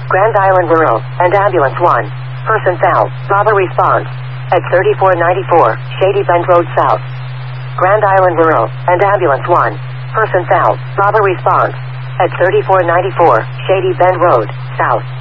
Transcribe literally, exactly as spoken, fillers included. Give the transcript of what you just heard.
Grand Island Rural, and Ambulance one. Person found. Robber response. At thirty-four ninety-four, Shady Bend Road South. Grand Island Rural, and Ambulance one. Person found. Robber response. At thirty-four ninety-four, Shady Bend Road, South.